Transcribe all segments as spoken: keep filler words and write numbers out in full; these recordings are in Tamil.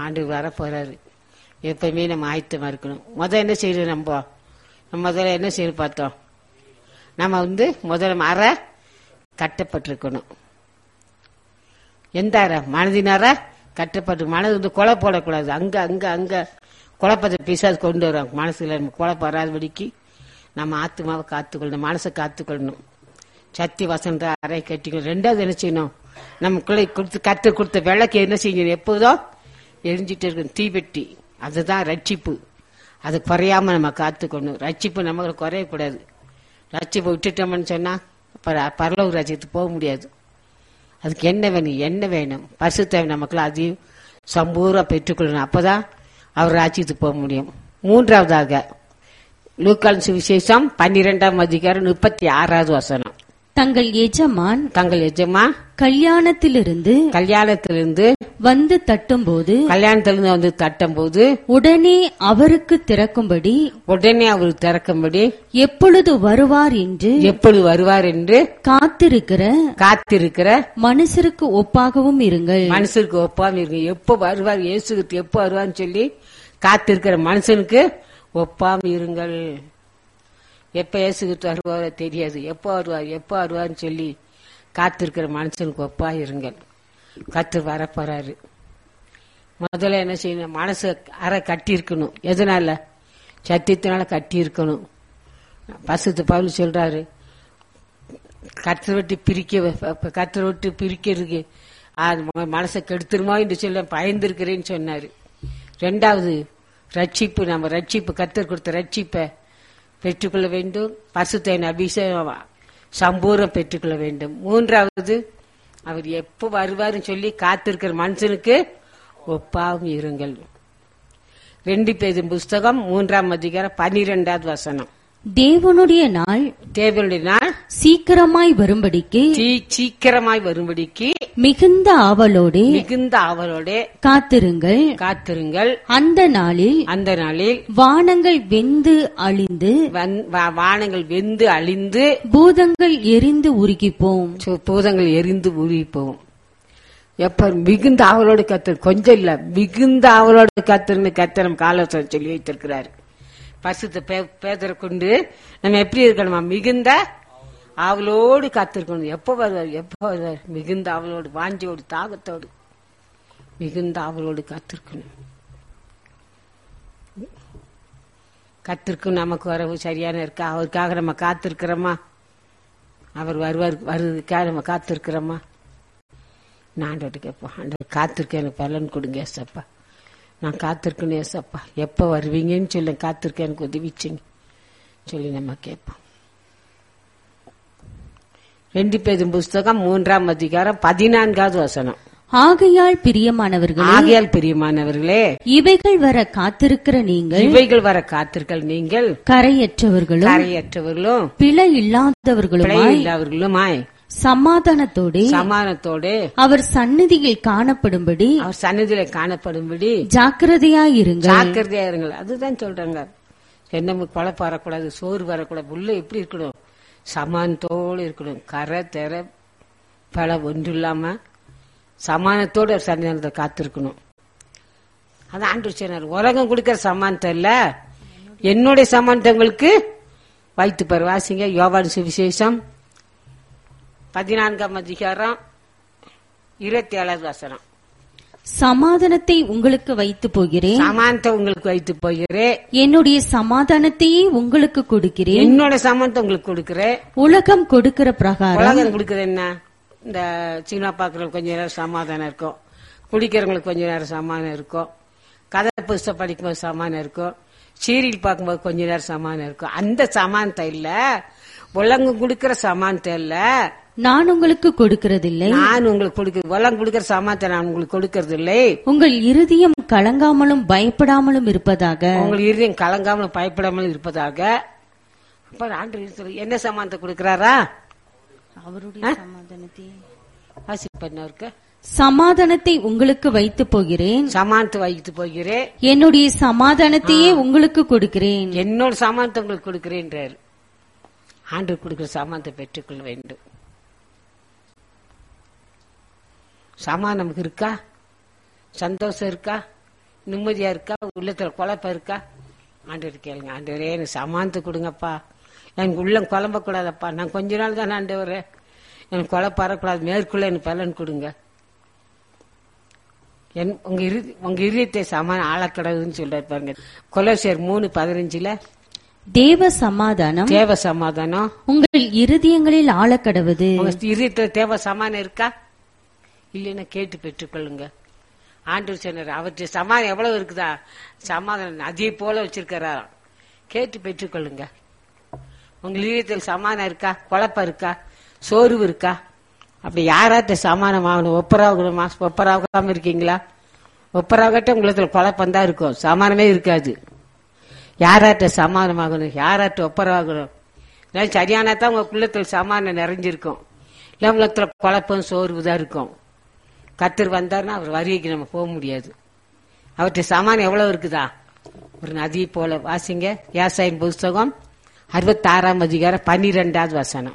ஆண்டு வர போறாரு. எப்பயுமே நம்ம ஆயத்தமா இருக்கணும். முதல்ல என்ன செய்யணும்? நம்ம நம்ம முதல்ல என்ன செய்யணும் பார்த்தோம்? நம்ம வந்து முதல்ல அறை கட்டப்பட்டிருக்கணும். எந்த அறை? மனதின் அறை கட்டப்பட்டு. மனது வந்து கொலை போடக்கூடாது. அங்க அங்க அங்க குழப்பத்தை பிசாசு கொண்டு வரும் மனசுல. நம்ம குழப்பம் வராதபடிக்கு நம்ம ஆத்மாவை காத்துக்கொள்ளணும், மனசை காத்துக்கொள்ளணும். சத்தி வசந்த அறை கட்டிக்கணும். ரெண்டாவது என்ன செய்யணும்? நமக்குள்ள கொடுத்து கத்து கொடுத்த விளக்கு என்ன செய்யணும்? எப்போதும் எரிஞ்சிட்டு இருக்கணும். தீபெட்டி, அதுதான் ரட்சிப்பு. அது குறையாம நம்ம காத்துக்கணும். ரட்சிப்பு நமக்கு குறையக்கூடாது. ரட்சிப்பை விட்டுட்டோம்னு சொன்னா பரலோக ராஜ்யத்துக்கு போக முடியாது. அதுக்கு என்ன வேணும்? என்ன வேணும்? பரிசுத்த நமக்குள்ள அதையும் சம்பூரா பெற்றுக்கொள்ளணும். அப்பதான் அவர் ராஜ்யத்துக்கு போக முடியும். மூன்றாவதாக லூக்கான் சுவிசேஷம் பன்னிரெண்டாம் அதிகாரம் முப்பத்தி ஆறாவது வசனம். தங்கள் எஜமான் தங்கள் எஜமான் கல்யாணத்திலிருந்து கல்யாணத்திலிருந்து வந்து தட்டும்போது கல்யாணத்திலிருந்து வந்து தட்டும் போது உடனே அவருக்கு திறக்கும்படி உடனே அவர் திறக்கும்படி எப்பொழுது வருவார் என்று எப்பொழுது வருவார் என்று காத்திருக்கிற காத்திருக்கிற மனுஷருக்கு ஒப்பாகவும் இருங்கள். மனுஷருக்கு ஒப்பாகவும் இருங்க. எப்போ வருவார் இயேசுக்கு, எப்போ வருவார்னு சொல்லி காத்திருக்கிற மனுஷனுக்கு ஒப்பாம இருங்கள். எப்ப இயேசுக்கு வருவாரோ தெரியாது. எப்போ வருவார் எப்போ வருவார்னு சொல்லி காத்திருக்கிற மனுஷனுக்கு ஒப்பா இருங்கள். கத்து வர போறாரு. முதல்ல என்ன செய்யணும்? மனசு அறை கட்டி இருக்கணும். எதனால? சத்தியத்தினால கட்டி இருக்கணும். பசுத்து பவுல் சொல்றாரு, கத்தரை விட்டு பிரிக்க கத்தரை விட்டு பிரிக்கிறதுக்கு மனசை கெடுத்துருமோ என்று சொல்ல பயந்திருக்கிறேன்னு சொன்னாரு. ரெண்டாவது ரட்சிப்பு. நம்ம ரட்சிப்பு கத்தர் கொடுத்த ரட்சிப்பை பெற்றுக்கொள்ள வேண்டும். பரிசுத்த அபிஷேகம் சம்பூரம் பெற்றுக்கொள்ள வேண்டும். மூன்றாவது அவர் எப்போ வருவாருன்னு சொல்லி காத்திருக்கிற மனுஷனுக்கு ஒப்பாவும் இருங்கள். ரெண்டு பேரும் புஸ்தகம் மூன்றாம் அதிகாரம் பன்னிரெண்டாவது வசனம். தேவனுடைய நாள் தேவனுடைய நாள் சீக்கிரமாய் வரும்படிக்கு சீக்கிரமாய் வரும்படிக்கு மிகுந்த ஆவலோடு மிகுந்த ஆவலோடு காத்திருங்கள் காத்திருங்கள் அந்த நாளில் அந்த நாளில் வானங்கள் வெந்து அழிந்து வானங்கள் வெந்து அழிந்து பூதங்கள் எரிந்து உருகிப்போம். பூதங்கள் எரிந்து உருகிப்போம். எப்ப மிகுந்த ஆவலோடு கத்தர், கொஞ்சம் இல்ல மிகுந்த ஆவலோடு கத்தர்னு கத்தரம் காலோசனை சொல்லி வைத்திருக்கிறாரு. பரிசுத்த பேதரை கொண்டு நம்ம எப்படி இருக்கணுமா? மிகுந்த ஆவலோடு காத்திருக்கணும். எப்ப வருவார் எப்ப வருவார்? மிகுந்த ஆவலோடு, வாஞ்சியோடு, தாகத்தோடு மிகுந்த ஆவலோடு காத்திருக்கணும். கத்திருக்கும் நமக்கு வரவு சரியான இருக்கா? அவருக்காக நம்ம காத்திருக்கிறோமா? அவர் வருவார் வருவதுக்காக நம்ம காத்திருக்கிறோமா? நான் ஆண்டவர்கிட்ட கேட்போம், ஆண்டவர் காத்திருக்க எனக்கு பலன் கொடுங்க ஏசப்பா, நான் காத்திருக்கணும் ஏசப்பா, எப்ப வருவீங்கன்னு சொல்லி காத்திருக்க எனக்கு உதவிச்சிங்க சொல்லி நம்ம கேட்போம். ரெண்டு பேரும் புஸ்தகம் மூன்றாம் அதிகாரம் பதினான்காவது வசனம். ஆகையால் பிரியமானவர்களே ஆகையால் பிரியமானவர்களே இவைகள் வர காத்திருக்கிற நீங்கள் இவைகள் வர காத்திருக்கிற நீங்கள் கரையற்றவர்களும் கரையற்றவர்களும் பிழை இல்லாதவர்களுமாய் இல்லாதவர்களுமாய் சமாதானத்தோடு சமாதானத்தோடு அவர் சந்நிதியில் காணப்படும்படி அவர் சந்நிதியில காணப்படும்படி ஜாக்கிரதையாயிருங்கள் ஜாக்கிரதையாயிருங்கள். அதுதான் சொல்றாங்க. என்ன குழப்பம் வரக்கூடாது, சோறு வரக்கூடாது. உள்ள எப்படி இருக்கணும்? சமானத்தோடு இருக்கணும். கரை தெர பல ஒன்று இல்லாம சமானத்தோடு ஒரு சன்னிதானத்தை காத்திருக்கணும். அது ஆண்டு சொன்னார், உலகம் கொடுக்கிற சமானத்தை இல்ல, என்னுடைய சமானத்தை உங்களுக்கு வைத்து பாரு. வாசிங்க யோவான் சுவிசேஷம் பதினான்காம் அதிகாரம் இருபத்தி ஏழாவது வசனம். சமாதானத்தை உங்களுக்கு வைத்து போகிறேன், சமானத்தை உங்களுக்கு வைத்து போகிறேன், என்னுடைய சமாதானத்தையே உங்களுக்கு கொடுக்கிறேன், என்னோட சமானத்தை உங்களுக்கு கொடுக்கிறேன். உலகம் கொடுக்கிற பிரகாரம். உலகம் கொடுக்கறது என்ன? இந்த சினிமா பாக்குறவங்களுக்கு கொஞ்ச நேரம் சமாதானம் இருக்கும், குடிக்கிறவங்களுக்கு கொஞ்ச நேரம் சமாதானம் இருக்கும், கதை புஸ்தகம் படிக்கும்போது சமாதானம் இருக்கும், சீரியல் பார்க்கும்போது கொஞ்ச நேரம் சமாதானம் இருக்கும். அந்த சமானத்தை இல்ல, உலகம் கொடுக்கிற சமானத்தை இல்ல நான் உங்களுக்கு கொடுக்கிறதில்லை. நான் உங்களுக்கு கொடுக்க உலகம் கொடுக்கிற சமானத்தை நான் உங்களுக்கு கொடுக்கறது இல்லை. உங்கள் இருதயம் கலங்காமலும் பயப்படாமலும் இருப்பதாக. உங்கள் இருதயம் கலங்காமலும் பயப்படாமலும் இருப்பதாக. அப்ப ஆண்டு என்ன சமானத்தை கொடுக்கிறாரா? அவருடைய சமாதானத்தை வாசிப்பவருக்கு சமாதானத்தை உங்களுக்கு வைத்து போகிறேன், சமானத்தை வைத்து போகிறேன், என்னுடைய சமாதானத்தையே உங்களுக்கு கொடுக்கிறேன், என்னோட சமானத்தை உங்களுக்கு கொடுக்கிறேன். ஆண்டு கொடுக்கிற சமானத்தை பெற்றுக்கொள்ள வேண்டும். சமாதானம் நமக்கு இருக்கா? சந்தோஷம் இருக்கா? நிம்மதியா இருக்கா? உள்ளத்துல குழப்பம் இருக்கா? ஆண்டவர் கேளுங்க, ஆண்டவரே எனக்கு சமானத்தை கொடுங்கப்பா, எனக்கு உள்ளம் குழம்ப கூடாதப்பா, நான் கொஞ்ச நாள் தானே ஆண்டவரே, எனக்கு குழப்பம் வரக்கூடாது, மேற்கொள்ள எனக்கு பலன் கொடுங்க. என் உங்க இரு உங்க இதயத்தை சமான ஆளக்கடவுன்னு சொல்றாரு பாருங்க. கொலோசியர் மூணு பதினஞ்சுல தேவ சமாதானம் தேவ சமாதானம் உங்கள் இருதயங்களில் ஆழக்கடவுது. உங்க இதயத்துல தேவ சமாதானம் இருக்கா? இல்லைன்னா கேட்டு பெற்றுக்கொள்ளுங்க. ஆண்டவர் சொன்னார், அவற்றை சமாதானம் எவ்வளவு இருக்குதா, சமாதானம் அதே போல வச்சிருக்கிறாராம். கேட்டு பெற்றுக்கொள்ளுங்க. உங்க இதயத்தில் சமாதானம் இருக்கா? குழப்பம் இருக்கா? சோர்வு இருக்கா? அப்படி யாராட்ட சமாதானம் ஆகணும்? ஒப்பராகணுமா? ஒப்பராகாம இருக்கீங்களா? ஒப்பராகட்ட உங்களுக்கு குழப்பம் தான் இருக்கும், சமாதானமே இருக்காது. யாராட்ட சமாதானமாகணும்? யாராட்ட ஒப்பராகணும்? சரியானா தான் உங்க குள்ளத்தில் சமாதானம் நிறைஞ்சிருக்கும். இல்லை உள்ளத்துல குழப்பம் சோர்வு தான் இருக்கும். கத்தர் வந்தாருன்னா அவர் வருகைக்கு நம்ம போக முடியாது. அவற்றை சமாதானம் எவ்வளவு இருக்குதா? ஒரு நதி போல. வாசிங்க யாசாயின் புஸ்தகம் அறுபத்தி ஆறாம் அதிகாரம் பன்னிரெண்டாவது வசனம்.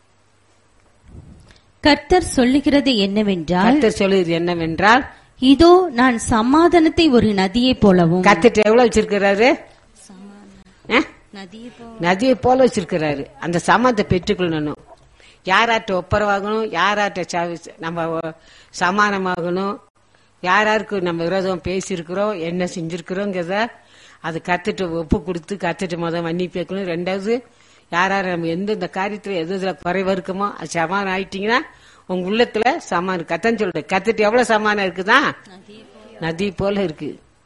கர்த்தர் சொல்லுகிறது என்னவென்றால் கர்த்தர் சொல்லுகிறது என்னவென்றால் இதோ நான் சமாதானத்தை ஒரு நதியை போலவும். கர்த்தர் எவ்வளவு வச்சிருக்கிறாரு? நதியை போல நதியை போல வச்சிருக்கிறாரு. அந்த சமாதானத்தை பெற்றுக்கொள்ளணும். யாராட்ட ஒப்பரவாகணும், யாராட்ட நம்ம சமானமாகணும், யாராருக்கு நம்ம விரோதம் பேசியிருக்கிறோம், என்ன செஞ்சிருக்கிறோங்கிறத அது கத்துட்டு ஒப்பு கொடுத்து கத்துட்டு முதல் மன்னிப்பு வைக்கணும். ரெண்டாவது யாராரு நம்ம எந்தெந்த காரியத்துல எது இதுல குறைவா இருக்குமோ அது சமாதானம் ஆயிட்டீங்கன்னா உங்க உள்ளத்துல சமாதானம். கத்தன்னு சொல்ற கத்துட்டு எவ்வளவு சமாதானம் இருக்குதா? நதி போல இருக்கு.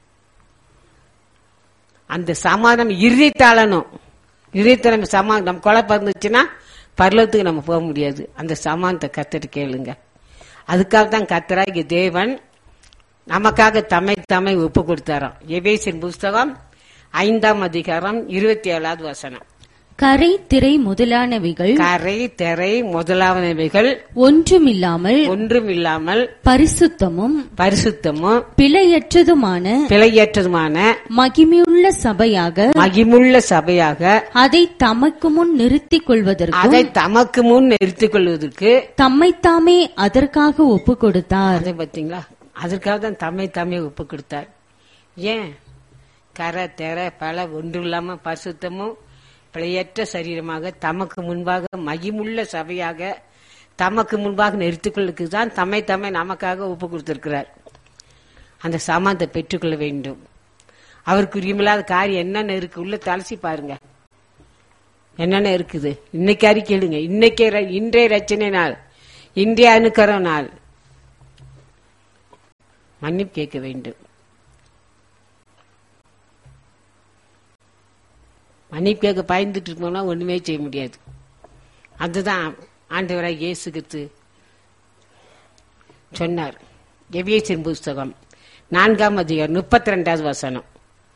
அந்த சமாதானம் இறுதித்தாளனும் இறுதித்த நம்ம சமாதானம் நம்ம குழப்பம் இருந்துச்சுன்னா பரலோகத்துக்கு நம்ம போக முடியாது. அந்த சமாதானத்தை கத்துட்டு கேளுங்க. அதுக்காக தான் கர்த்தராகிய தேவன் நமக்காக தம்மை தம்மை ஒப்பு கொடுத்தாராம். எபேசியர் புஸ்தகம் ஐந்தாம் அதிகாரம் இருபத்தி ஏழாவது வசனம். கரை திரை முதலானவைகள் கரை திரை முதலானவைகள் ஒன்றுமில்லாமல் ஒன்றும் இல்லாமல் பரிசுத்தமும் பரிசுத்தமும் பிழையற்றதுமான பிழையற்றதுமான மகிமையுள்ள சபையாக மகிமுள்ள சபையாக அதை தமக்கு முன் நிறுத்திக் கொள்வதற்கு அதை தமக்கு முன் நிறுத்திக் கொள்வதற்கு தம்மைத்தாமே அதற்காக ஒப்பு கொடுத்தார். அதை பார்த்தீங்களா? அதற்காக தான் தம்மை தாமே ஒப்பு கொடுத்தார். ஏன்? கரை தெர பல ஒன்று இல்லாம பரிசுத்தமும் பிழையற்ற சரீரமாக தமக்கு முன்பாக மகிமுள்ள சபையாக தமக்கு முன்பாக நிறுத்திக்கொள்ளுக்கு தான் தம்மை தம்மை நமக்காக ஒப்பு கொடுத்திருக்கிறார். அந்த சமாதானத்தை பெற்றுக்கொள்ள வேண்டும். அவருக்கு உரிமையில்லாத காரியம் என்னென்ன இருக்கு உள்ள தலசி பாருங்க. என்னென்ன இருக்குது இன்னைக்கு அறிக்கையிடுங்க. இன்னைக்கே இன்றைய ரச்சனை நாள், இன்றைய அனுக்கர நாள். மன்னிப்பு கேட்க வேண்டும். மன்னிப்பு கேட்க பயந்துட்டு இருக்கோம்னா ஒண்ணுமே செய்ய முடியாது. அதுதான் ஆண்டவராய் இயேசு கிறிஸ்து சொன்னார். எபேசியர் புஸ்தகம் நான்காம் அதிகாரம் முப்பத்தி ரெண்டாவது வசனம்.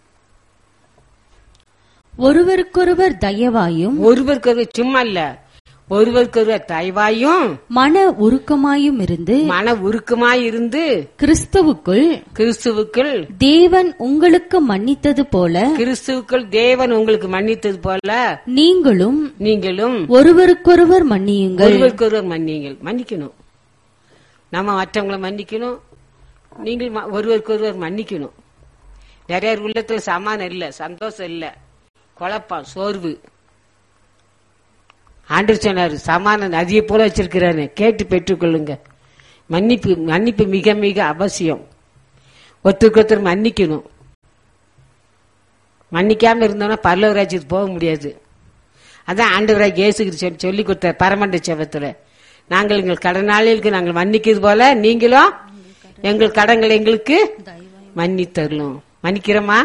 ஒருவருக்கொருவர் தயவாயும் ஒருவருக்கொருவர் சும்மா இல்ல, ஒருவருக்கொருவர் தயவாயும் மன உருக்கமாயும் இருந்து மன உருக்கமாய் இருந்து கிறிஸ்துவுக்குள் கிறிஸ்துவுக்குள் தேவன் உங்களுக்கு மன்னித்தது போல கிறிஸ்துவுக்குள் தேவன் உங்களுக்கு மன்னித்தது போல நீங்களும் நீங்களும் ஒருவருக்கொருவர் மன்னியுங்கள். ஒருவருக்கொருவர் மன்னியுங்கள். மன்னிக்கணும். நம்ம மற்றவங்களை மன்னிக்கணும். நீங்கள் ஒருவருக்கொருவர் மன்னிக்கணும். நிறைய உள்ளத்துல சமாதானம் இல்ல, சந்தோஷம் இல்ல, குழப்பம் சோர்வு. ஆண்டவர் சொன்னாரு சமாதானம் நதியை போல வச்சிருக்கிறாரு. கேட்டு பெற்றுக்கொள்ளுங்க. மன்னிப்பு மன்னிப்பு மிக மிக அவசியம். ஒருத்தருக்கு ஒருத்தர் மன்னிக்கணும். மன்னிக்காம இருந்தோம்னா பரலோக ராஜ்யத்துக்கு போக முடியாது. அதான் ஆண்டவராக இயேசு கிறிஸ்து சொல்லி கொடுத்த பரமண்ட செபத்துல, நாங்கள் எங்கள் கடனாளிகளுக்கு நாங்கள் மன்னிக்கிறது போல நீங்களும் எங்கள் கடன்களை எங்களுக்கு மன்னித்தரலும். மன்னிக்கிறோமா?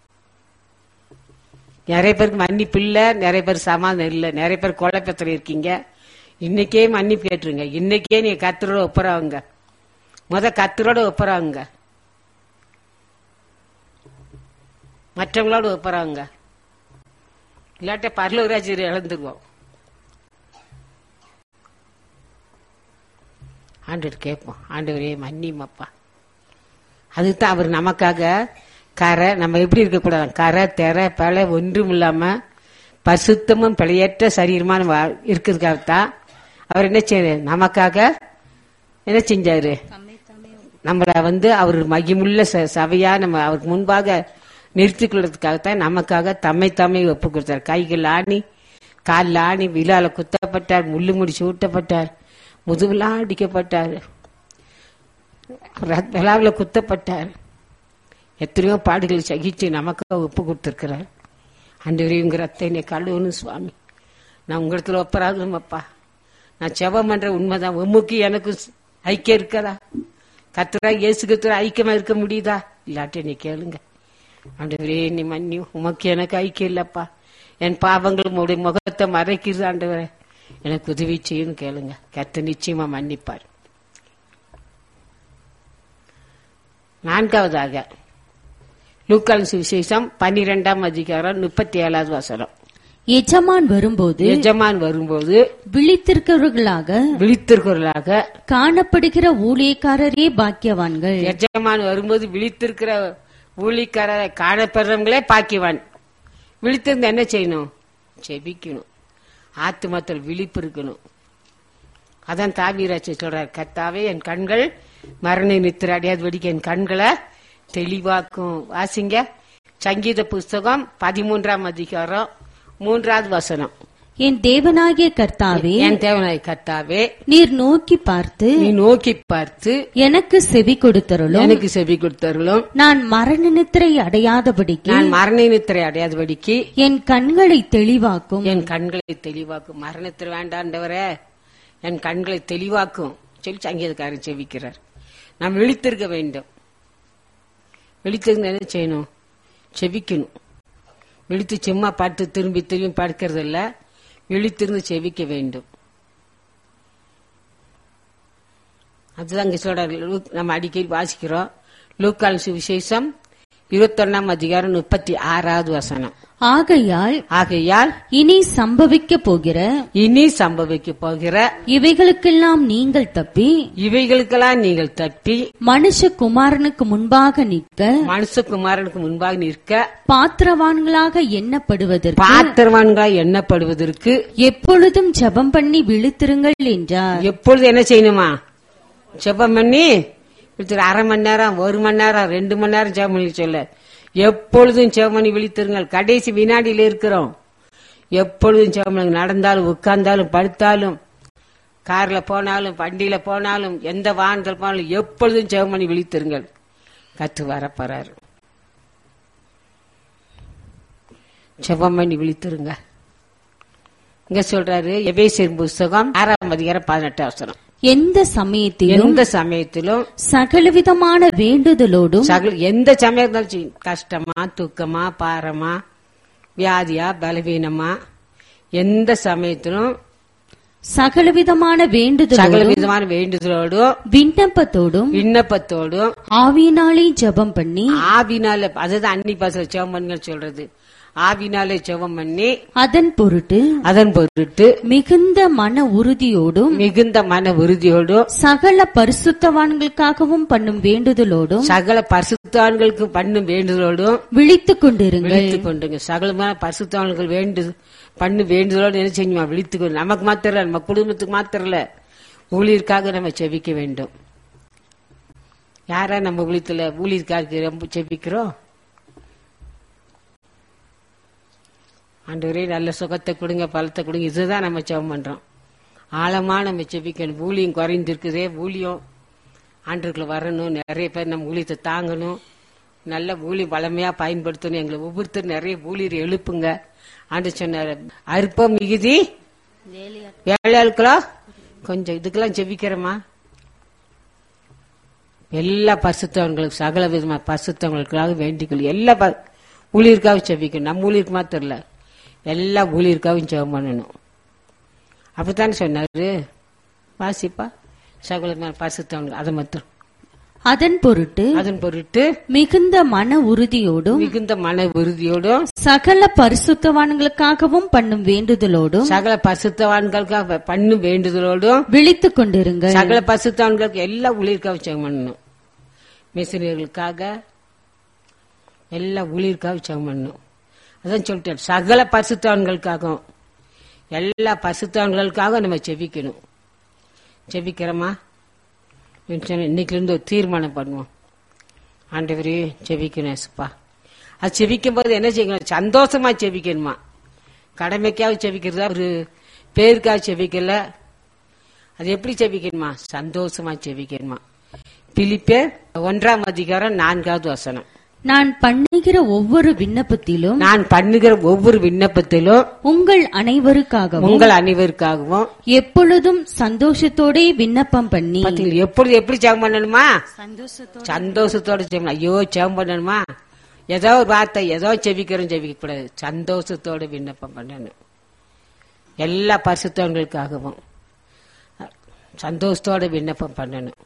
நிறைய பேருக்கு மன்னிப்பு இல்ல, நிறைய பேர் சமாதானம் இல்ல, நிறைய பேர் குழப்பத்துல இருக்கீங்க. இன்னைக்கே மன்னிப்பு கேட்டுருங்க. இன்னைக்கே நீங்க கத்தரோட ஒப்புறாங்க. முத கத்தரோட ஒப்புறாங்க, மற்றவங்களோட ஒப்புறாங்க. இல்லாட்ட பரலோகராஜ்யம் இழந்துருவோம். ஆண்டவர் கேட்போம், ஆண்டவரே மன்னிமப்பா. அதுதான் அவர் நமக்காக கரை நம்ம எப்படி இருக்கக்கூடாது, கரை தெர பல ஒன்றும் இல்லாம பரிசுத்தமும் பிழையற்ற சரீரமான இருக்கிறதுக்காகத்தான் அவர் என்ன செய்ய நமக்காக என்ன செஞ்சாரு? நம்மளை வந்து அவர் மகிமுள்ள ச- சபையா நம்ம அவருக்கு முன்பாக நிறுத்திக் கொள்றதுக்காகத்தான் நமக்காக தம்மை தம்மை ஒப்பு கொடுத்தார். கைகள் ஆணி காலில் ஆணி விழால குத்தப்பட்டார், முள்ளு முடிச்சு ஊட்டப்பட்டார், முதுகுலாம் அடிக்கப்பட்டார், விழாவில் குத்தப்பட்டார். எத்தனையோ பாடுகளை சகிச்சு நமக்காக ஒப்பு கொடுத்திருக்கிறார். ஆண்டவரே உங்க ரத்த என்னை கழுவணும் சுவாமி, நான் உங்களிடத்துல ஒப்பராகணுமப்பா. நான் செபம் பண்ற உண்மைதான். உமக்கு எனக்கு ஐக்கியம் இருக்கதா? கர்த்தரா இயேசு கிறிஸ்துவோட ஐக்கியமா இருக்க முடியுதா? இல்லாட்டி நீ கேளுங்க. ஆண்டவரே நீ மன்னி, உமக்கு எனக்கு ஐக்கியம் இல்லப்பா, என் பாவங்கள் உங்களுடைய முகத்தை மறைக்கிறது ஆண்டவரே, எனக்கு உதவி செய்யுன்னு கேளுங்க. கர்த்தர் நிச்சயமா மன்னிப்பார். நான்காவதாக லூக்கான் சுவிசேஷம் பன்னிரெண்டாம் அதிகாரம் முப்பத்தி ஏழாவது வசனம். எஜமான் வரும்போது எஜமான் வரும்போது விழித்திருக்கிறவர்களாக விழித்திருக்கிறவர்களாக காணப்படுகிற ஊழியக்காரரே பாக்கியவான்கள். எஜமான் வரும்போது விழித்திருக்கிற ஊழியக்காரரை காணப்படுறவங்களே பாக்கியவான். விழித்திருந்து என்ன செய்யணும்? செபிக்கணும். ஆத்துமத்தில் விழிப்பு இருக்கணும். அதான் தாவீராட்சி சொல்றார், கர்த்தாவே என் கண்கள் மரண நித்திர அடையாதபடிக்கு என் கண்களை தெளிவாக்கும். வாசிங்க சங்கீத புஸ்தகம் பதிமூன்றாம் அதிகாரம் மூன்றாவது வசனம். என் தேவனாகிய கர்த்தாவே, என் தேவனாகிய கர்த்தாவே, நீர் நோக்கி பார்த்து நீ நோக்கி பார்த்து எனக்கு செவி கொடுத்தருளும். எனக்கு செவி கொடுத்தருளும். நான் மரண நித்திரை அடையாதபடிக்கு நான் மரண நித்திரை அடையாதபடிக்கு என் கண்களை தெளிவாக்கும். என் கண்களை தெளிவாக்கும். மரணத்தில் வேண்டாண்டவரே, என் கண்களை தெளிவாக்கும் சொல்லி சங்கீதக்காரன் செவிக்கிறார். நாம் விழித்திருக்க வேண்டும். விழித்திருந்து என்ன செய்யணும்? செவிக்கணும். விழித்து சும்மா பார்த்து திரும்பி திரும்பி பார்க்கறது இல்ல, விழித்திருந்து செவிக்க வேண்டும். அதுதான் இங்க சொல்றாரு. நம்ம அடிக்கடி வாசிக்கிறோம். லூக்கான் சுவிசேஷம் இருபத்தொன்னாம் அதிகாரம் முப்பத்தி ஆறாவது வசனம். ஆகையால் ஆகையால் இனி சம்பவிக்க போகிற இனி சம்பவிக்க போகிற இவைகளுக்கெல்லாம் நீங்கள் தப்பி இவைகளுக்கெல்லாம் நீங்கள் தப்பி மனுஷகுமாரனுக்கு முன்பாக நிற்க மனுஷகுமாரனுக்கு முன்பாக நிற்க பாத்திரவான்களாக எண்ணப்படுவதற்கு பாத்திரவான்களாக எண்ணப்படுவதற்கு எப்பொழுதும் ஜெபம் பண்ணி விழித்திருங்கள் என்றார். எப்பொழுது என்ன செய்யணுமா? ஜெபம் பண்ணி விழித்திரு. அரை மணி நேரம், ஒரு மணி நேரம், ரெண்டு மணி நேரம் ஜெபம் பண்ணி சொல்ல. எப்பொழுதும் ஜெபம் பண்ணி விழித்திருங்கள். கடைசி வினாடியில இருக்கிறோம். எப்பொழுதும் ஜெபம் பண்ணி, நடந்தாலும் உட்கார்ந்தாலும் படுத்தாலும் கார்ல போனாலும் வண்டியில போனாலும் எந்த வாகனத்தில் போனாலும் எப்பொழுதும் ஜெபம் பண்ணி விழித்திருங்கள். கற்று வரப்போறாரு. ஜெபம் பண்ணி விழித்திருங்க. இங்க சொல்றாரு எபேசியர் புஸ்தகம் ஆறாம் அதிகாரம் பதினெட்டாம் வசனம். எந்த சமயத்திலும் எந்த சமயத்திலும் சகலவிதமான வேண்டுதலோடும் சகல எந்த சமயம், கஷ்டமா துக்கமா பாரமா வியாதியா பலவீனமா, எந்த சமயத்திலும் சகலவிதமான சகல வேண்டுதலோடும் விதமான வேண்டுதலோடும் விண்ணப்பத்தோடும் விண்ணப்பத்தோடும் ஆவியினாலே ஜெபம் பண்ணி ஆவினால, அதுதான் அன்னி பாசல ஜெபம் பண்ணுங்க சொல்றது. ஆவினாலே ஜெபம் பண்ணி அதன் பொருட்டு அதன் பொருட்டு மிகுந்த மன உறுதியோடும் மிகுந்த மன உறுதியோடும் சகல பரிசுத்தவான்களுக்காகவும் பண்ணும் வேண்டுதலோடும் சகல பரிசுத்தவான்களுக்கு பண்ணும் வேண்டுதலோடும் விழித்துக் கொண்டிருங்கள். விழித்துக் கொண்டுங்க. சகலமான பரிசுத்தவான்கள் வேண்டு பண்ணு வேண்டுதலோடு என்ன செய்யுமா? விழித்துக் கொண்டு. நமக்கு மாத்திரம் இல்ல, நம்ம குடும்பத்துக்கு மாத்திரம் இல்ல, ஊழியருக்காக நம்ம செபிக்க வேண்டும். யாரா நம்ம விழித்துல ஊழியருக்காக ரொம்ப செபிக்கிறோம்? ஆண்டவரே நல்ல சுகத்தை கொடுங்க, பலத்தை கொடுங்க, இதுதான் நம்ம ஜெபம் பண்றோம். ஆழமா நம்ம செபிக்கணும். ஊழியம் குறைந்திருக்குதே, ஊழியம் ஆண்டுக்குள்ள வரணும். நிறைய பேர் நம்ம ஊழியத்தை தாங்கணும். நல்ல ஊழியம் வளமையா பயன்படுத்தணும். எங்களை ஒவ்வொருத்தரும் நிறைய ஊழியர் எழுப்புங்க. ஆண்டு சொன்னார், அற்பம் மிகுதி வேலையாட்களோ கொஞ்சம். இதுக்கெல்லாம் ஜெபிக்கிறோமா? எல்லா பரிசுத்தவங்களுக்கு சகல விதமா பரிசுத்தவங்களுக்காக வேண்டிக்கொள்ளும். எல்லா ஊழியருக்காக செபிக்கணும். நம்ம ஊழியருக்கு மாத்திரம் இல்ல, எல்லா ஊழியருக்காகவும் ஜெபம் பண்ணணும். அப்படித்தானே சொன்னாரு. வாசிப்பா சகல பரிசுத்தவங்க. அதை மாத்திரம் அதன் பொருட்டு அதன் பொருட்டு மிகுந்த மன உறுதியோடும் மிகுந்த மன உறுதியோடும் சகல பரிசுத்தவான்களுக்காகவும் பண்ணும் வேண்டுதலோடும் சகல பரிசுத்தவான்களுக்காக பண்ணும் வேண்டுதலோடும் விழித்துக் கொண்டிருங்கள். சகல பரிசுத்தவான்களுக்கு எல்லா ஊழியருக்காக ஜெபம் பண்ணணும். மிஷனரிகளுக்காக எல்லா ஊழியருக்காக ஜெபம் பண்ணணும். அதான் சொல்லிட்டார், சகல பரிசுத்தவான்களுக்காகவும் எல்லா பரிசுத்தவான்களுக்காக நம்ம செபிக்கணும். செபிக்கிறோமா? இன்னைக்குல இருந்து ஒரு தீர்மானம் பண்ணுவோம். ஆண்டவரே ஜெபிக்கணும் ஏசப்பா. அது செபிக்கும் போது என்ன செய்யணும்? சந்தோஷமா செபிக்கணுமா? கடமைக்காக செபிக்கிறதா ஒரு பேருக்காக செபிக்கல. அது எப்படி செபிக்கணுமா? சந்தோஷமா செபிக்கணுமா? பிலிப்பியர் ஒன்றாம் அதிகாரம் நான்காவது வசனம். நான் பண்ணுகிற ஒவ்வொரு விண்ணப்பத்திலும் நான் பண்ணுகிற ஒவ்வொரு விண்ணப்பத்திலும் உங்கள் அனைவருக்காகவும் உங்கள் அனைவருக்காகவும் எப்பொழுதும் சந்தோஷத்தோட விண்ணப்பம் பண்ணி. எப்பொழுது எப்படி ஜெபம் பண்ணணுமா? சந்தோஷத்தோட சந்தோஷத்தோட ஜெபம். ஐயோ ஜெபம் பண்ணணுமா? ஏதோ ஒரு வார்த்தை ஏதோ செபிக்கிறோம் செபிக்க கூடாது. சந்தோஷத்தோட விண்ணப்பம் பண்ணணும். எல்லா பரிசுத்தவங்களுக்காகவும் சந்தோஷத்தோட விண்ணப்பம் பண்ணணும்.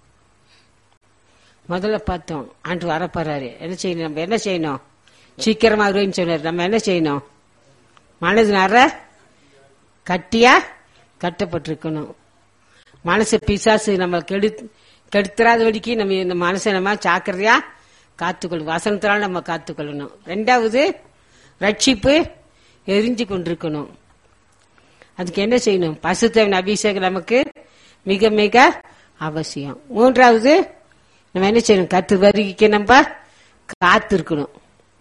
முதல்ல பார்த்தோம் ஆண்டு வரப்போறாரு. என்ன செய்யணும்? நம்ம என்ன செய்யணும்? சீக்கிரமா வருவேன்னு சொன்னாரு. நம்ம என்ன செய்யணும்? மனது நற கட்டியா கட்டப்பட்டிருக்கணும். மனசு பிசாசு நம்ம கெடு கெடுத்துறாத வரைக்கும் நம்ம இந்த மனசை நம்ம ஜாக்கிரதையா காத்துக்கொள்ளணும். வசனத்தினால நம்ம காத்துக்கொள்ளணும். ரெண்டாவது ரட்சிப்பு எரிஞ்சு கொண்டிருக்கணும். அதுக்கு என்ன செய்யணும்? பரிசுத்தவின் அபிஷேகம் நமக்கு மிக மிக அவசியம். மூன்றாவது நம்ம என்ன செய்யணும்? கர்த்தர் வருகைக்கு நம்ம காத்திருக்கணும்.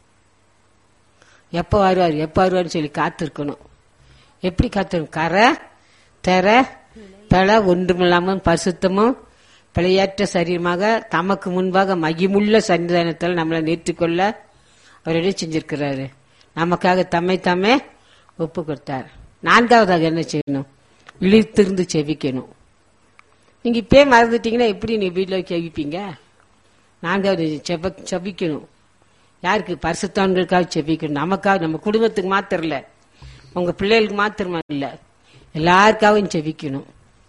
எப்ப வருவார் எப்ப வருவார்னு சொல்லி காத்திருக்கணும். எப்படி காத்திருக்கணும்? கரை தெர பல ஒன்றுமில்லாமல் பரிசுத்தமும் பிழையற்ற சரீரமாக தமக்கு முன்பாக மகிமுள்ள சன்னிதானத்தில் நம்மளை நிறுத்திக்கொள்ள அவர் என்ன செஞ்சிருக்கிறாரு? நமக்காக தம்மை தாமே ஒப்பு கொடுத்தார். நான்காவதாக என்ன செய்யணும்? இழுத்திருந்து செவிக்கணும். நீங்க இப்பே மறந்துட்டீங்கன்னா எப்படி நீ வீட்டில் செவிப்பீங்க? நான்காவது செப செபிக்கணும். யாருக்கு? பரிசுத்தவான்களுக்காக செபிக்கணும். நமக்காக, நம்ம குடும்பத்துக்கு மாத்திரம் இல்ல, உங்க பிள்ளைகளுக்கு மாத்திரமா இல்ல, எல்லாருக்காகவும் செபிக்கணும்.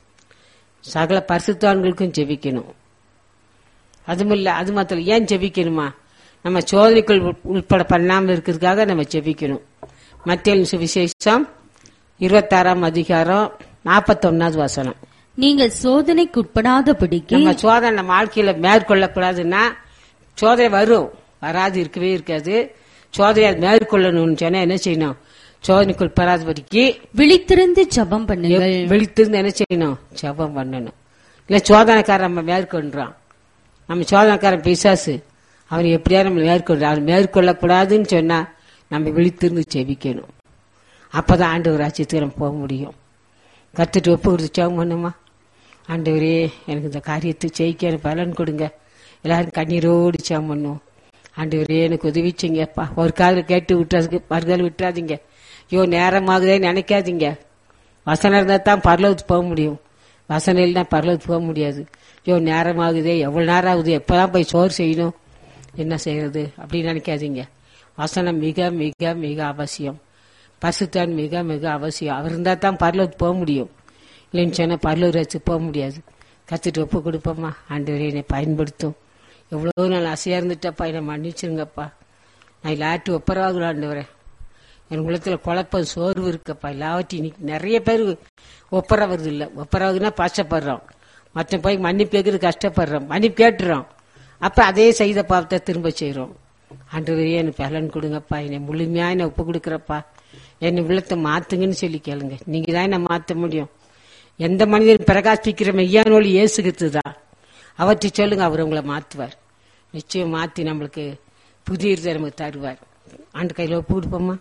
சகல பரிசுத்தவான்களுக்கும் ஜெபிக்கணும். அதுவும் இல்ல, அது மாத்திரம் ஏன் ஜெபிக்கணுமா? நம்ம சோதனைக்குள் உட்பட பண்ணாமல் இருக்கிறதுக்காக நம்ம ஜெபிக்கணும். மத்தேயு சுவிசேஷம் இருபத்தி ஆறாம் அதிகாரம் நாற்பத்தி ஒன்னாவது வசனம். நீங்கள் சோதனைக்கு உட்படாதபடிக்கு. நம்ம சோதனை நம்ம வாழ்க்கையில மேற்கொள்ளக்கூடாதுன்னா, சோதனை வரும், வராது இருக்கவே இருக்காது. சோதனை மேற்கொள்ளணும்னு சொன்னா என்ன செய்யணும்? சோதனைக்குள் பெறாதபடிக்கு விழித்திருந்து ஜெபம் பண்ணுங்க. விழித்திருந்து என்ன செய்யணும்? ஜெபம் பண்ணணும். இல்ல சோதனைக்காரன் நம்ம மேற்கொள்றான், நம்ம சோதனைக்காரன் பிசாசு, அவன் எப்படியா நம்ம மேற்கொள்றான். அவன் மேற்கொள்ளக்கூடாதுன்னு சொன்னா நம்ம விழித்திருந்து ஜெபிக்கணும். அப்பதான் ஆண்டவர் ராஜ்யத்துக்கு நம்ம போக முடியும். கத்துட்டு ஒப்பு கொடுத்து ஜெபம் பண்ணுமா? ஆண்டவரே எனக்கு இந்த காரியத்தை ஜெயிக்க எனக்கு பலன் கொடுங்க. எல்லாரும் கண்ணீரோடு ஜெபம் பண்ணுவோம். ஆண்டவரே எனக்கு உதவி செய்யுங்கப்பா. ஒரு காலம் கேட்டு விட்டுறதுக்கு மறுகாலம் விட்டுறாதீங்க. ஐயோ நேரமாகுதே நினைக்காதீங்க. வசனம் இருந்தா தான் பரலோகத்துக்கு போக முடியும். வசனம் இல்லைன்னா பரலோகத்துக்கு போக முடியாது. ஐயோ நேரமாகுதே, எவ்வளவு நேரம் ஆகுது, எப்பதான் போய் சோறு செய்யணும், என்ன செய்யறது அப்படின்னு நினைக்காதீங்க. வசனம் மிக மிக மிக அவசியம். பரிசுத்தவான் மிக மிக அவசியம். அவர் இருந்தா தான் பரலோகத்துக்கு போக முடியும். இல்லைன்னு சொன்னா பரலோகத்துக்கு போக முடியாது. கத்துட்டு ஒப்பு கொடுப்போமா? ஆண்டவரே என்னை பயன்படுத்தும். எவ்வளவு நாள் அசையா இருந்துட்டப்பா, என்னை மன்னிச்சிருங்கப்பா. நான் எல்லாட்டும் ஒப்பரவாக ஆண்டவரே. என் உள்ளத்துல குழப்பம் சோர்வு இருக்கப்பா. எல்லாவற்றையும் இன்னைக்கு நிறைய பேர் ஒப்பரவது இல்லை. ஒப்பரவுன்னா பாசப்படுறோம், மற்ற போய் மன்னிப்பு கேட்கறது கஷ்டப்படுறோம், மன்னிப்பு கேட்டுறோம், அப்ப அதே செய்த பாவத்தை திரும்ப செய்யறோம். ஆண்டவரே எனக்கு பலன் கொடுங்கப்பா, என்னை முழுமையா என்னை ஒப்பு கொடுக்குறப்பா, என்னை உள்ளத்தை மாத்துங்கன்னு சொல்லி கேளுங்க. நீங்க தான் என்ன மாத்த முடியும். எந்த மனிதன் பிரகாசிக்கிற மெய்யான ஒளி இயேசுகிறது தான். அவற்றை சொல்லுங்க, அவர் உங்களை மாத்துவார். நிச்சயம் மாத்தி நம்மளுக்கு புதிய நமக்கு தருவார். ஆண்டு கையில ஒப்பு கொடுப்போமா?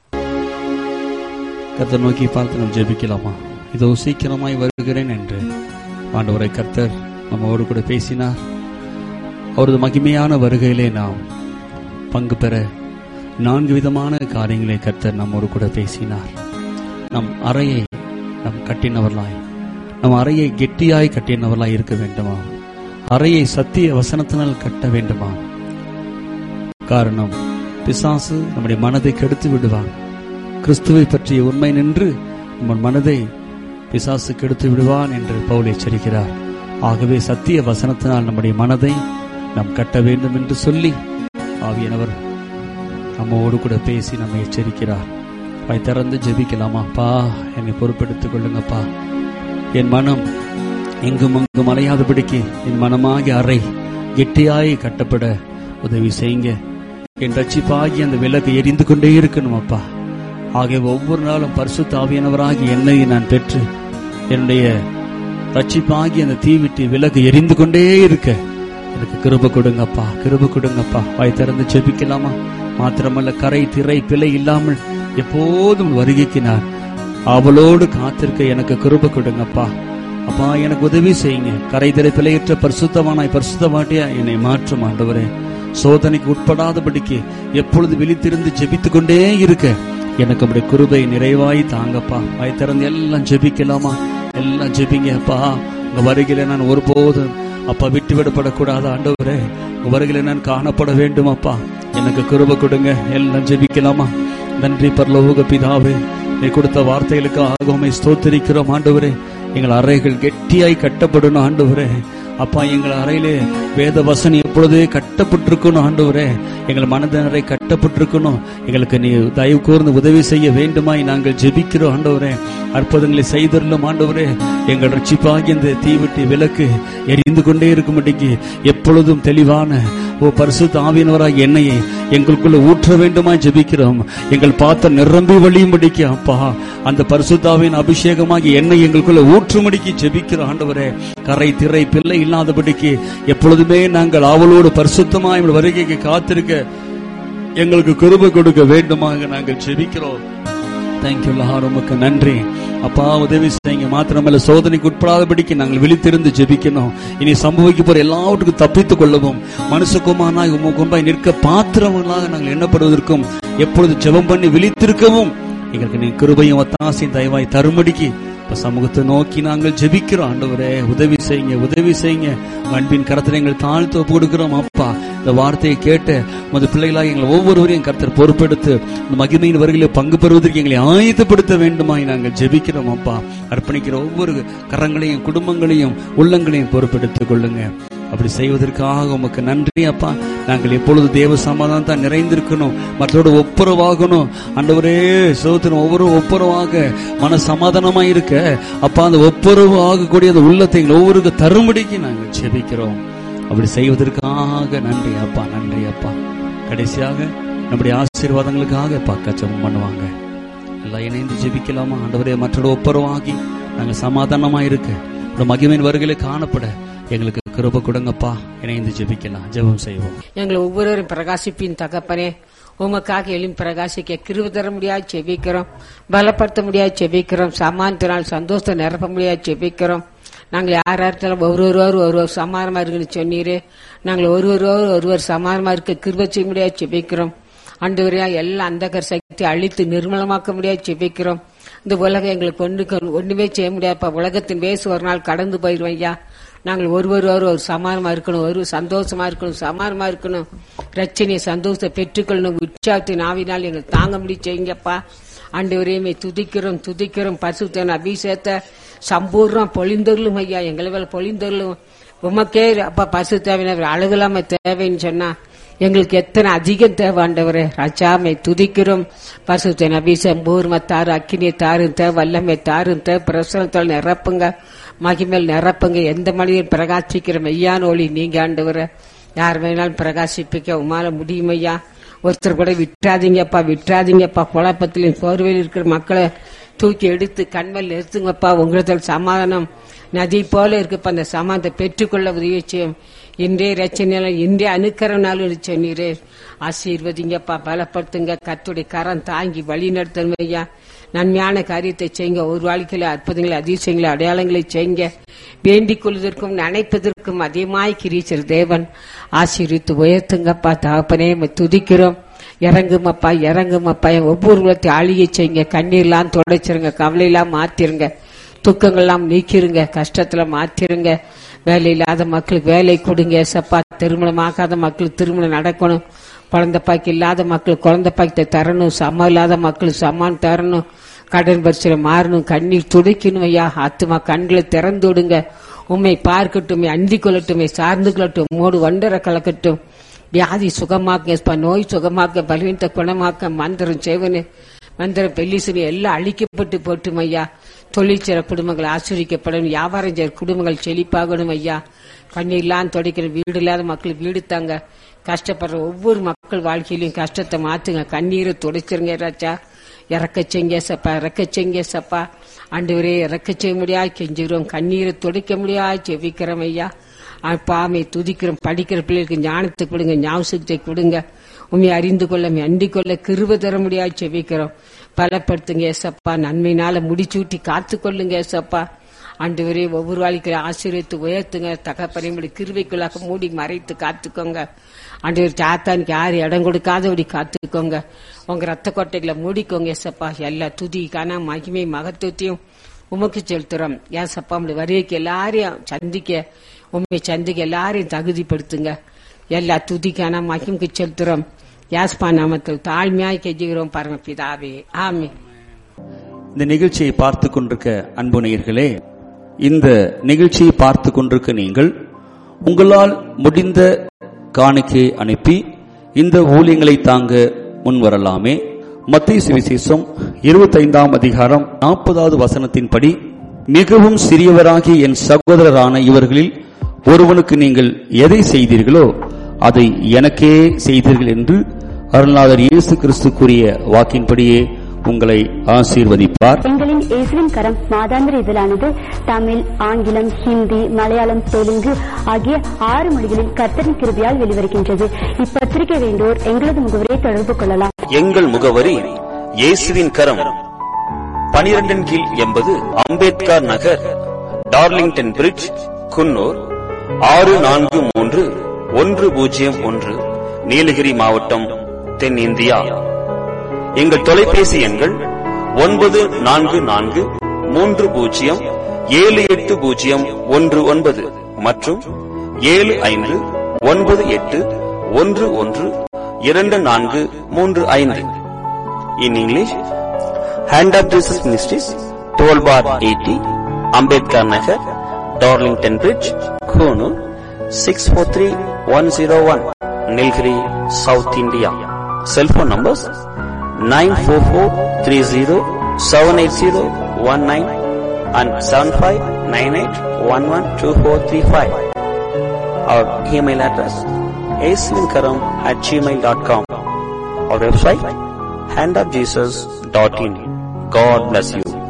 கர்த்தர் நோக்கி பார்த்து நாம் ஜெபிக்கலாமா? இதோ சீக்கிரமாய் வருகிறேன் என்று ஆண்டவரை கர்த்தர் நம்மோடு கூட பேசினார். அவரது மகிமையான வருகையிலே நாம் பங்கு பெற நான்கு விதமான காரியங்களை கர்த்தர் நம்மோடு கூட பேசினார். நம் அறையை நம் கட்டினவர்களாய், நம் அறையை கெட்டியாய் கட்டினவர்களாய் இருக்க வேண்டுமா? அறையை சத்திய வசனத்தினால் கட்ட வேண்டுமா? காரணம், பிசாசு நம்முடைய மனதை கெடுத்து விடுவான். கிறிஸ்துவை பற்றிய உண்மை நின்று நம்ம மனதை பிசாசு கெடுத்து விடுவான் என்று பவுல் எச்சரிக்கிறார். ஆகவே சத்திய வசனத்தினால் நம்முடைய மனதை நாம் கட்ட வேண்டும் என்று சொல்லி ஆவியானவர் நம்மோடு கூட பேசி நம்மை எச்சரிக்கிறார். வாய் திறந்து ஜெபிக்கலாமா? பா, என்னை பொறுப்பெடுத்துக் கொள்ளுங்கப்பா. என் மனம் எங்கும் அங்கும் அலையாதபடிக்கு என் மனமாகி அறை கெட்டியாய் கட்டப்பட உதவி செய்யுங்க. என் ரட்சிப்பாகி அந்த விளக்கு எரிந்து கொண்டே இருக்கணும் அப்பா. ஆகிய ஒவ்வொரு நாளும் பரிசுத்த ஆவியானவராகி என்னை நான் பெற்று என்னுடைய ரட்சிப்பாகி அந்த தீவிட்டு விலகு எரிந்து கொண்டே இருக்க எனக்கு கிருபை கொடுங்கப்பா, கிருபை கொடுங்கப்பா. வாய் திறந்து ஜெபிக்கலாமா? மாத்திரமல்ல, கரை திரை பிழை இல்லாமல் எப்போதும் வருகைக்கு நான் அவளோடு காத்திருக்க எனக்கு கிருபை கொடுங்கப்பா. அப்பா, எனக்கு உதவி செய்யுங்க. கரை திரை பிழையற்ற பரிசுத்தமானாய் பரிசுத்தமாட்டியா என்னை மாற்றும் ஆண்டவரே. சோதனைக்கு உட்படாதபடிக்கு எப்பொழுது விழித்திருந்து ஜெபித்துக் கொண்டே இருக்க எனக்கு அப்படி கிருபை நிறைவாய் தாங்கப்பா. வாய் திறந்து எல்லாம் ஜெபிக்கலாமா? எல்லாம் ஜெபிங்க. அப்பா, உங்க வருகையில நான் ஒருபோதும் அப்பா விட்டு விடப்படக்கூடாது ஆண்டவரே. உங்க வருகையில நான் காணப்பட வேண்டும் அப்பா. எனக்கு கிருபை கொடுங்க. எல்லாம் ஜெபிக்கலாமா? நன்றி பரலோக பிதாவே, நீ கொடுத்த வார்த்தைகளுக்கு ஆகவே ஸ்தோத்திரிக்கிறோம் ஆண்டவரே. எங்கள் அறைகள் கெட்டியாய் கட்டப்படணும் ஆண்டவரே. அப்பா, எங்கள் அறையிலே வேத வசனம் எப்பொழுதே கட்டப்பட்டிருக்கணும் ஆண்டவரே. எங்கள் மனதினரை கட்டப்பட்டிருக்கணும். எங்களுக்கு நீ தயவு கூர்ந்து உதவி செய்ய வேண்டுமாய் நாங்கள் ஜெபிக்கிறோம் ஆண்டவரே. அற்புதங்களை செய்தருளும் ஆண்டவரே. எங்கள் ரட்சிப்பாகி இந்த தீவிட்டி விளக்கு எரிந்து கொண்டே இருக்கும்படிக்கு எப்பொழுதும் தெளிவான ஓ பரிசுத்த ஆவியானவராய் எண்ணெயை எங்களுக்குள்ள ஊற்ற வேண்டுமாய் ஜெபிக்கிறோம். எங்கள் பாத்திரம் நிரம்பி வழியும்படிக்கு அப்பா அந்த பரிசுத்த ஆவியின் அபிஷேகமாகி எண்ணெய் எங்களுக்குள்ள ஊற்றும்படிக்கு ஜெபிக்கிறோம் ஆண்டவரே. கரை திரை பிள்ளை இல்லாதபடிக்கு எப்பொழுதுமே நாங்கள் ஆவலோடு பரிசுத்தமாய் வருகைக்கு காத்திருக்க எங்களுக்கு கிருபை கொடுக்க வேண்டுமாக நாங்கள் ஜெபிக்கிறோம். தேங்க்யூ லார்ட், உமக்கு நன்றி அப்பா. உதவி செய்யுங்க. மாத்திரமல்ல, சோதனைக்கு உட்படாதபடிக்கு நாங்கள் விழித்திருந்து ஜெபிக்கணும். இனி சம்பவிக்க போற எல்லாவற்றுக்கும் தப்பித்துக் கொள்ளவும் மனுஷகுமாரனாய் உமக்கு முன்பாய் நிற்க பாத்திரங்களாக நாங்கள் எண்ணப்படுவதற்கும் எப்பொழுது ஜெபம் பண்ணி விழித்திருக்கவும் எங்களுக்கு நீ கிருபையும் ஒத்தாசையும் தயவாய் தரும்படிக்கு இப்ப சமூகத்தை நோக்கி நாங்கள் ஜெபிக்கிறோம் ஆண்டவரே. உதவி செய்யுங்க, உதவி செய்யுங்க. அன்பின் கரத்தில் எங்கள் தாழ்த்து ஒப்பு கொடுக்கிறோம் அப்பா. இந்த வார்த்தையை கேட்ட உமது பிள்ளைகளாக எங்களை ஒவ்வொருவரையும் கர்த்தர் பொறுப்பெடுத்து இந்த மகிமையின் வருகையில பங்கு பெறுவதற்கு எங்களை ஆயத்தப்படுத்த வேண்டுமாய் நாங்கள் ஜெபிக்கிறோம் அப்பா. அர்ப்பணிக்கிற ஒவ்வொரு கரங்களையும் குடும்பங்களையும் உள்ளங்களையும் பொறுப்பெடுத்துக் கொள்ளுங்க. அப்படி செய்வதற்காக உமக்கு நன்றி அப்பா. நாங்கள் எப்பொழுது தேவ சமாதானம் தான் நிறைந்திருக்கணும், மற்றோட ஒப்புரவாகணும் ஆண்டவரே. சோதனை ஒவ்வொரு ஒப்புரவாக மன சமாதானமா இருக்க அப்பா, அந்த ஒப்புரவு ஆகக்கூடிய அந்த உள்ளத்தை எங்கள் ஒவ்வொருக்கு தரும்படிக்கு நாங்கள் ஜெபிக்கிறோம். அப்படி செய்வதற்காக நன்றி அப்பா, நன்றி அப்பா. கடைசியாக நம்முடைய ஆசீர்வாதங்களுக்காக பக்கச்சம் பண்ணுவாங்க. எல்லாம் இணைந்து ஜெபிக்கலாமா? ஆண்டவரே, மற்றோட ஒப்புரவாகி நாங்கள் சமாதானமா இருக்க ஒரு மகிமையின் வருகையில காணப்பட எங்களுக்கு கிருபை கொடுங்கப்பா. இணைந்து ஜெபிக்கலாம், ஜெபம் செய்வோம். எங்களை ஒவ்வொருவரும் பிரகாசிப்பின் தகப்பனே, உமக்காக எழும் பிரகாசிக்க கிருபை தர முடியாது ஜெபிக்கிறோம். பலப்படுத்த முடியாது ஜெபிக்கிறோம். சமாதானத்தினால் சந்தோஷத்தை நிரப்ப முடியாது ஜெபிக்கிறோம். நாங்கள் யார் யார்த்தாலும் ஒருவரோடு ஒருவர் சமாதானமா இருக்குன்னு சொன்னீரே, நாங்கள் ஒருவரோடு ஒருவர் சமாதானமா இருக்க கிருபை செய்ய முடியாது ஜெபிக்கிறோம். ஆண்டவரே, எல்லா அந்தகர் சக்தி அழித்து நிர்மலமாக்க முடியாது ஜெபிக்கிறோம். இந்த உலகம் எங்களுக்கு ஒன்று ஒண்ணுமே செய்ய முடியாதுப்பா. உலகத்தின் வேசு ஒரு நாள் கடந்து போயிடுவோம் ஐயா. நாங்கள் ஒருவர் ஒரு சமாதானமா இருக்கணும், ஒரு சந்தோஷமா இருக்கணும், சமாதானமா இருக்கணும். ரட்சணையை சந்தோஷத்தை பெற்றுக்கொள்ளணும். உற்சாகத்தின் ஆவினால் எங்களுக்கு தாங்க முடிய செய்யுங்கப்பா. ஆண்டவரையுமே துதிக்கிறோம், துதிக்கிறோம். பரிசுத்த அபிஷேகத்தை சம்பூர்ணம் பொழிந்தருளும் ஐயா. எங்களை வேலை பொழிந்தருளும். உமக்கே அப்பா பரிசுத்தாவினர் அழகுலாம தேவைன்னு சொன்னா எங்களுக்கு எத்தனை அதிகம் தேவை ஆண்டவரே. ராஜாமை துதிக்கிறோம். பரிசுத்த அபிஷேகம் பூர்ம தாரு, அக்கினியை தாரும் தேவை, வல்லமை தாரும் தேவை, பிரசனத்தால் நிரப்புங்க, மகிமேல் நிரப்புங்க. எந்த மனிதன் பிரகாசிக்கிற மெய்யான ஒளி நீங்க ஆண்டவரே. யார் வேணாலும் பிரகாசிப்பிக்க உமால முடியும் ஐயா. ஒருத்தர் கூட விட்டுறாதீங்கப்பா, விட்டுறாதீங்கப்பா. குழப்பத்திலும் சோர்வையில் இருக்கிற மக்களை தூக்கி எடுத்து கண்மையில் நிறுத்துங்கப்பா. உங்களிடத்தில் சமாதானம் நதி போல இருக்குப்பா. அந்த சமாதானத்தை பெற்றுக்கொள்ள உதவி செய்யும். இன்றைய ரச்சனையால இன்றைய அணுக்கரனாலும் சொன்னீரே. ஆசீர்வதிங்கப்பா, பலப்படுத்துங்க. கர்த்தருடைய கரம் தாங்கி வழி நடத்தணும் ஐயா. நன்மையான காரியத்தை செய்யுங்க. ஒரு வாழ்க்கையில அற்புதங்களை அதிசயங்களை அடையாளங்களை செய்யுங்க. வேண்டிக் கொள்வதற்கும் நினைப்பதற்கும் அதிகமாய் கிரீச்சர் தேவன் ஆசீர்வித்து உயர்த்துங்கப்பா. தகப்பனே துதிக்கிறோம். இறங்குமப்பா, இறங்குமப்பா. ஒவ்வொரு உலகத்தை ஆளியை செய்யுங்க. கண்ணீர்லாம் துடைச்சிருங்க, கவலையெல்லாம் மாத்திருங்க, துக்கங்கள்லாம் நீக்கிருங்க, கஷ்டத்துல மாத்திருங்க. வேலை இல்லாத மக்களுக்கு வேலை கொடுங்க ஏசப்பா. திருமணம் ஆகாத மக்களுக்கு திருமணம் நடக்கணும். குழந்தை பாக்கி இல்லாத மக்களுக்கு குழந்தை பாக்கத்தை தரணும். சமம் இல்லாத மக்களுக்கு சமான் தரணும். கடன் பரிசையில மாறணும். கண்ணீர் துடைக்கணும் ஐயா. ஆத்துமா கண்களை திறந்து விடுங்க. உண்மை பார்க்கட்டும், அந்தி கொள்ளட்டுமே, சார்ந்து கொள்ளட்டும், மோடு வண்டரை கலக்கட்டும். வியாதி சுகமாக்க, நோய் சுகமாக்க, பலவீனத்தை குணமாக்க, மந்திரம் செய்வனு மந்திரம் பெல்லிசுனி எல்லாம் அழிக்கப்பட்டு போட்டும் ஐயா. தொழிற்சிற குடும்பங்கள் ஆசிரியக்கப்படணும். வியாபாரம் செய்ய குடும்பங்கள் செழிப்பாகணும் ஐயா. கண்ணீர்லாம் துடைக்கிற வீடு இல்லாத மக்கள் வீடு தாங்க. கஷ்டப்படுற ஒவ்வொரு மக்கள் வாழ்க்கையிலும் கஷ்டத்தை மாத்துங்க. கண்ணீரை துடைச்சிருங்க ராஜா. இறக்க செய்ங்க சப்பா, இறக்க செய்ங்க சப்பா. ஆண்டவரே இறக்க செய்ய முடியாது கெஞ்சுகிறோம், கண்ணீரை துடைக்க முடியாது ஜெபிக்கிறோம் ஐயா. பாமை துதிக்கிறோம். படிக்கிற பிள்ளைகளுக்கு ஞானத்தை கொடுங்க, ஞாபகத்தை கொடுங்க. உண்மை அறிந்து கொள்ள அண்டிக் கொள்ள கிருபை தர முடியாது ஜெபிக்கிறோம். பலப்படுத்துங்க ஏசப்பா, நன்மையினால முடிச்சூட்டி காத்து கொள்ளுங்க ஏசப்பா. ஆண்டவரே ஒவ்வொரு வாழ்க்கையில ஆசீர்வதித்து உயர்த்துங்க. தகப்பனை கிருபைக்குள்ளாக மூடி மறைத்து காத்துக்கோங்க. ஆண்டவர் சாத்தானுக்கு யாரும் இடம் கொடுக்காதபடி காத்துக்கோங்க. உங்க ரத்த கோட்டைகளை மூடிக்கோங்க ஏசப்பா. எல்லா துதி காண மகிமை மகத்துவத்தையும் உமக்கு செலுத்துறோம் ஏசப்பா. நம்முடைய வருகைக்கு எல்லாரையும் சந்திக்க, உண்மை சந்திக்க எல்லாரையும் தகுதிப்படுத்துங்க. எல்லா துதிக்கான மகிமைக்கு செலுத்துறோம் யாஸ்பா நாமத்தில் தாழ்மையாய் கெஞ்சுகிறோம் பரமபிதாவே, ஆமென். இந்த நிகழ்ச்சியை பார்த்து கொண்டிருக்க அன்பு நேயர்களே, இந்த நிகழ்ச்சியை பார்த்து கொண்டிருக்க நீங்கள் உங்களால் முடிந்த காணிக்கை அனுப்பி இந்த ஊழியங்களை தாங்க முன்வரலாமே. மத்தேயு சுவிசேஷம் இருபத்தி ஐந்தாம் அதிகாரம் நாற்பதாவது வசனத்தின்படி, மிகவும் சிறியவராகிய என் சகோதரரான இவர்களில் ஒருவனுக்கு நீங்கள் எதை செய்தீர்களோ அதை எனக்கே செய்தீர்கள் என்று அருள்நாதர் இயேசு கிறிஸ்து கூறிய வாக்கின்படியே உங்களை ஆசீர்வதிப்பார். எங்களின் இயேசுவின் கரம் மாதாந்திர இதழானது தமிழ், ஆங்கிலம், ஹிந்தி, மலையாளம், தெலுங்கு ஆகிய ஆறு மொழிகளில் கர்த்தரின் கிருபையால் வெளிவருகின்றது. இப்பத்திரிகை வேண்டோர் எங்களது முகவரியை தொடர்பு கொள்ளலாம். எங்கள் முகவரி இயேசுவின் கரம், பனிரெண்டின் கீழ் எண்பது அம்பேத்கர் நகர், டார்லிங்டன் பிரிட்ஜ், குன்னூர் ஆறு நான்கு மூன்று ஒன்று பூஜ்ஜியம் ஒன்று, நீலகிரி மாவட்டம், தென் இந்தியா. எங்கள் தொலைபேசி எண்கள் ஒன்பது நான்கு நான்கு மூன்று பூஜ்ஜியம் ஏழு எட்டு பூஜ்ஜியம் ஒன்று ஒன்பது மற்றும் ஏழு ஐந்து ஒன்பது எட்டு ஒன்று ஒன்று இரண்டு நான்கு மூன்று ஐந்து. In English, hand of Jesus ministries, twelve bar eighty, Ambedkar Nagar, Darlington bridge, Coonoor six four three one zero one, Nilgiri, south India. Cellphone numbers nine four four three zero seven eight zero one nine and seven five nine eight one one two four three five. Our email address aislinkaram at gmail dot com. Our website hand of jesus dot in. God bless you.